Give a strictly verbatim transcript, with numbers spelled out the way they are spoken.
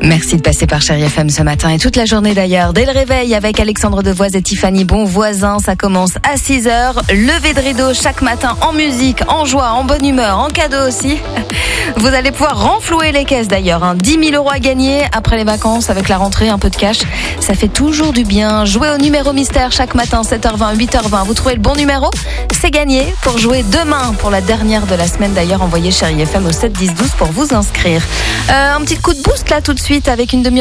Merci de passer par Chérie F M ce matin et toute la journée d'ailleurs. Dès le réveil avec Alexandre Devoise et Tiffany Bonvoisin, ça commence à six heures. Levé de rideau chaque matin en musique, en joie, en bonne humeur, en cadeau aussi. Vous allez pouvoir renflouer les caisses d'ailleurs. Hein. dix mille euros à gagner après les vacances avec la rentrée, un peu de cash. Ça fait toujours du bien. Jouez au numéro mystère chaque matin, sept heures vingt, huit heures vingt. Vous trouvez le bon numéro, c'est gagné pour jouer demain pour la dernière de la semaine d'ailleurs. Envoyez Chérie F M au sept dix douze pour vous inscrire. Euh, un petit coup de boost là tout de suite avec une demi-heure